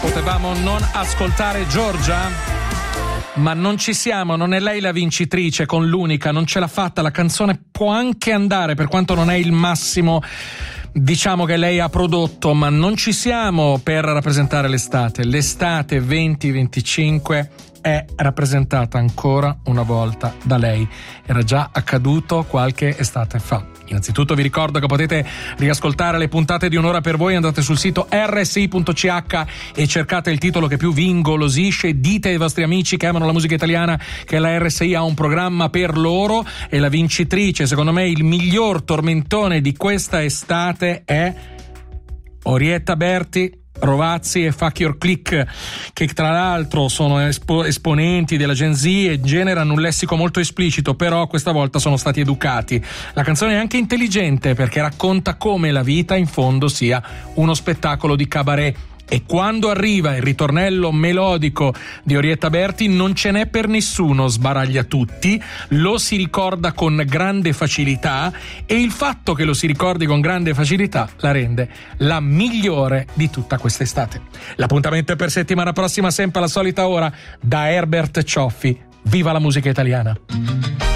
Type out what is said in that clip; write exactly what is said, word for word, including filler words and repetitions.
Potevamo non ascoltare Giorgia? Ma non ci siamo, non è lei la vincitrice con l'unica, non ce l'ha fatta, la canzone può anche andare, per quanto non è il massimo, diciamo, che lei ha prodotto, ma non ci siamo per rappresentare l'estate. L'estate venti venticinque è rappresentata ancora una volta da lei. Era già accaduto qualche estate fa. Innanzitutto vi ricordo che potete riascoltare le puntate di Un'ora per voi, andate sul sito erre esse i punto ci acca e cercate il titolo che più vi ingolosisce, dite ai vostri amici che amano la musica italiana che la erre esse i ha un programma per loro, e la vincitrice, secondo me il miglior tormentone di questa estate, è Orietta Berti, Rovazzi e Fuck Your Click, che tra l'altro sono espo- esponenti della Gen Z e generano un lessico molto esplicito, però questa volta sono stati educati. La canzone è anche intelligente perché racconta come la vita in fondo sia uno spettacolo di cabaret. E quando arriva il ritornello melodico di Orietta Berti non ce n'è per nessuno, sbaraglia tutti, lo si ricorda con grande facilità, e il fatto che lo si ricordi con grande facilità la rende la migliore di tutta quest'estate. L'appuntamento è per settimana prossima, sempre alla solita ora, da Herbert Cioffi. Viva la musica italiana!